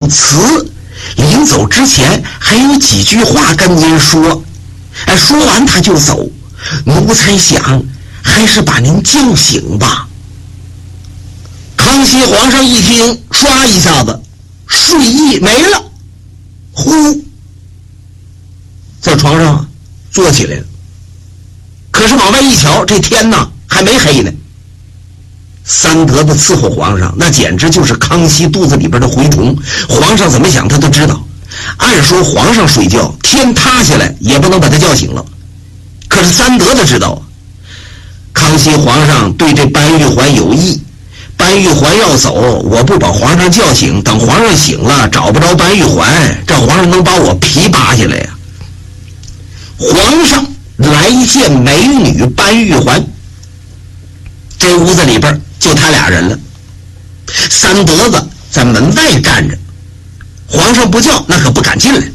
辞，临走之前还有几句话跟您说。说完他就走，奴才想还是把您叫醒吧。康熙皇上一听，唰一下子睡意没了，呼，在床上坐起来了。可是往外一瞧，这天呢还没黑呢。三德子伺候皇上，那简直就是康熙肚子里边的蛔虫。皇上怎么想他都知道。按说皇上睡觉，天塌下来也不能把他叫醒了。可是三德子知道，康熙皇上对这班玉环有意。班玉环要走，我不把皇上叫醒，等皇上醒了找不着班玉环，这皇上能把我皮扒下来呀。皇上来见美女班玉环，这屋子里边就他俩人了。三德子在门外站着，皇上不叫那可不敢进来。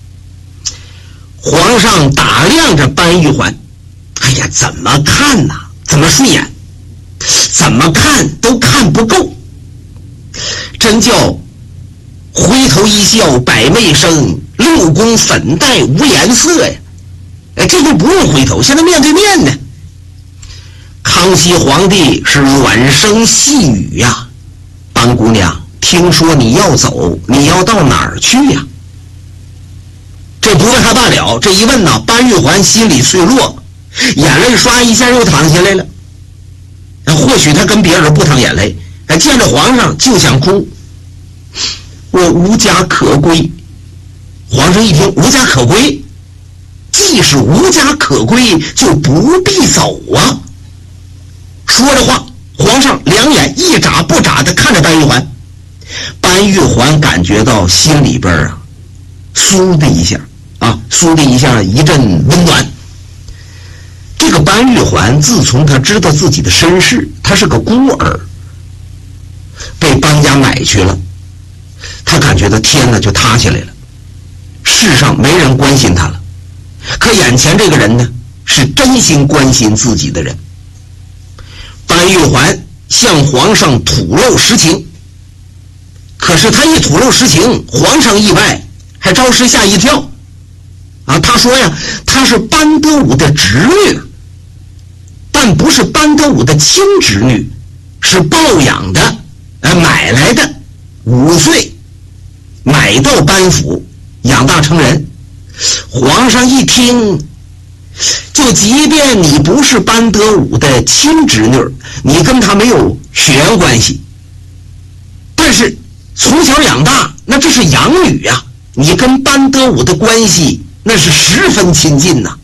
皇上打量着班玉环，哎呀，怎么看呐，怎么顺眼，怎么看都看不够，真叫回头一笑百媚生，六宫粉黛无颜色呀。这就不用回头，现在面对面呢。康熙皇帝是软声细语呀，班姑娘，听说你要走，你要到哪儿去呀？这不问还罢了，这一问呢，班玉环心里脆弱，眼泪刷一下又淌下来了。或许他跟别人不淌眼泪，见着皇上就想哭。我无家可归。皇上一听无家可归，既是无家可归，就不必走啊。说着话，皇上两眼一眨不眨地看着班玉环。班玉环感觉到心里边啊，酥的一下酥的一下，一阵温暖。这个班玉环自从他知道自己的身世，他是个孤儿，被班家买去了，他感觉到天呢就塌下来了，世上没人关心他了。可眼前这个人呢，是真心关心自己的人。班玉环向皇上吐露实情，可是他一吐露实情，皇上意外，还着实吓一跳。他说呀，他是班德武的侄女，但不是班德武的亲侄女，是抱养的，买来的，5岁买到班府，养大成人。皇上一听，就即便你不是班德武的亲侄女，你跟他没有血缘关系，但是从小养大，那这是养女呀，你跟班德武的关系那是十分亲近呐。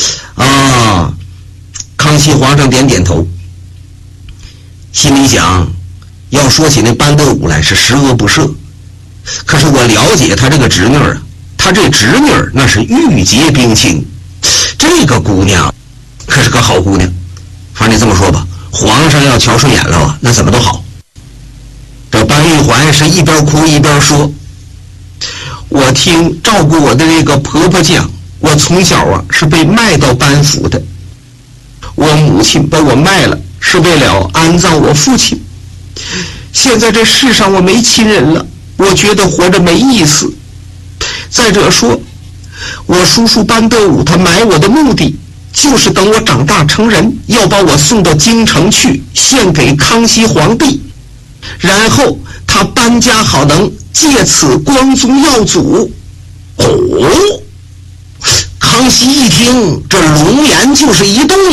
康熙皇上点点头，心里想，要说起那班德武来是十恶不赦，可是我了解他这个侄女啊，他这侄女那是玉洁冰清，这个姑娘可是个好姑娘。反正你这么说吧，皇上要瞧顺眼了那怎么都好。这班玉环是一边哭一边说，我听照顾我的那个婆婆讲，我从小是被卖到班府的，我母亲把我卖了是为了安葬我父亲，现在这世上我没亲人了，我觉得活着没意思。再者说，我叔叔班德武他买我的目的就是等我长大成人，要把我送到京城去献给康熙皇帝，然后他班家好能借此光宗耀祖。康熙一听，这龙颜就是一动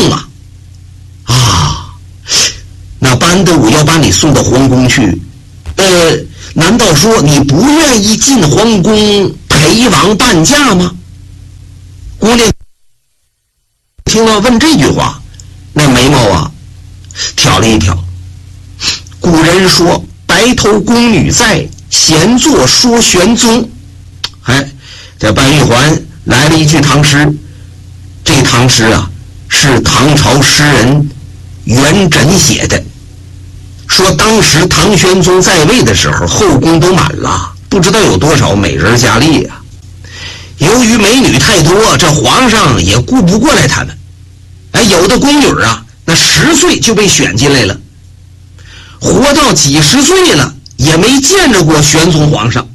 那班德武要把你送到皇宫去，难道说你不愿意进皇宫陪王伴驾吗？姑娘听到问这句话，那眉毛挑了一挑。古人说白头宫女在，闲坐说玄宗。这班玉环来了一句唐诗，这唐诗是唐朝诗人元稹写的，说当时唐玄宗在位的时候，后宫都满了，不知道有多少美人佳丽由于美女太多，这皇上也顾不过来他们。有的宫女那10岁就被选进来了，活到几十岁了也没见着过玄宗皇上。